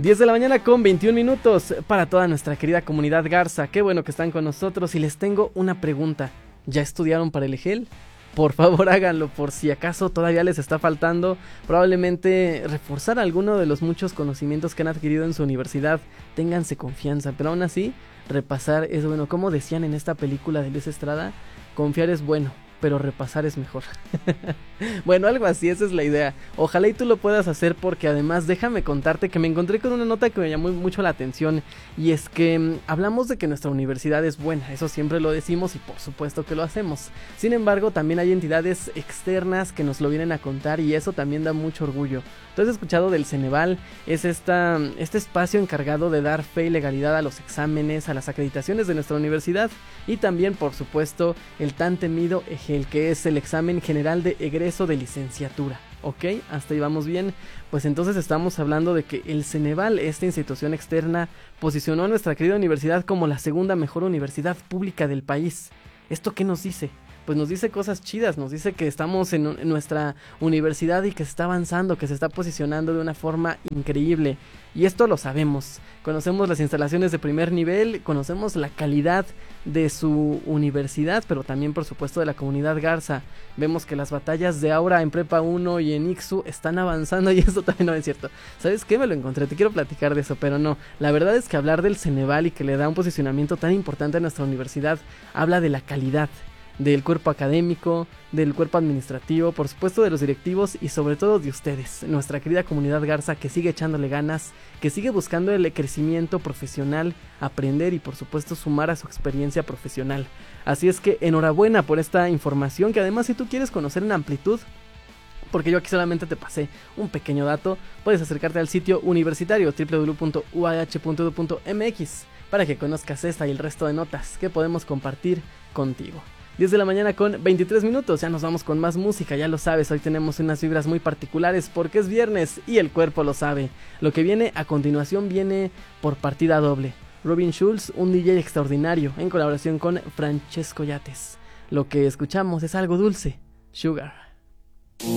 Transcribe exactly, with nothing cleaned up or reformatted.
diez de la mañana con veintiún minutos para toda nuestra querida comunidad Garza. Qué bueno que están con nosotros y les tengo una pregunta. ¿Ya estudiaron para el EGEL? Por favor háganlo, por si acaso todavía les está faltando probablemente reforzar alguno de los muchos conocimientos que han adquirido en su universidad. Ténganse confianza, pero aún así repasar es bueno. Como decían en esta película de Luis Estrada, confiar es bueno, pero repasar es mejor. Bueno, algo así, esa es la idea. Ojalá y tú lo puedas hacer, porque además déjame contarte que me encontré con una nota que me llamó mucho la atención. Y es que mmm, hablamos de que nuestra universidad es buena, eso siempre lo decimos y por supuesto que lo hacemos. Sin embargo, también hay entidades externas que nos lo vienen a contar y eso también da mucho orgullo. ¿Tú has escuchado del Ceneval? Es esta, este espacio encargado de dar fe y legalidad a los exámenes, a las acreditaciones de nuestra universidad. Y también, por supuesto, el tan temido EGEL, que es el examen general de egreso de licenciatura. ¿Ok? Hasta ahí vamos bien. Pues entonces estamos hablando de que el Ceneval, esta institución externa, posicionó a nuestra querida universidad como la segunda mejor universidad pública del país. ¿Esto qué nos dice? Pues nos dice cosas chidas, nos dice que estamos en, en nuestra universidad y que se está avanzando, que se está posicionando de una forma increíble. Y esto lo sabemos, conocemos las instalaciones de primer nivel, conocemos la calidad de su universidad, pero también por supuesto de la comunidad Garza. Vemos que las batallas de Aura en Prepa uno y en Ixu están avanzando y esto también no es cierto. ¿Sabes qué? Me lo encontré, te quiero platicar de eso, pero no. La verdad es que hablar del Ceneval y que le da un posicionamiento tan importante a nuestra universidad, habla de la calidad del cuerpo académico, del cuerpo administrativo, por supuesto de los directivos y sobre todo de ustedes, nuestra querida comunidad Garza, que sigue echándole ganas, que sigue buscando el crecimiento profesional, aprender y por supuesto sumar a su experiencia profesional. Así es que enhorabuena por esta información, que además si tú quieres conocer en amplitud, porque yo aquí solamente te pasé un pequeño dato, puedes acercarte al sitio universitario doble u doble u doble u punto u a h punto e d u punto m x para que conozcas esta y el resto de notas que podemos compartir contigo. diez de la mañana con veintitrés minutos, ya nos vamos con más música, ya lo sabes, hoy tenemos unas vibras muy particulares porque es viernes y el cuerpo lo sabe. Lo que viene a continuación viene por partida doble. Robin Schulz, un D J extraordinario, en colaboración con Francesco Yates. Lo que escuchamos es algo dulce, Sugar.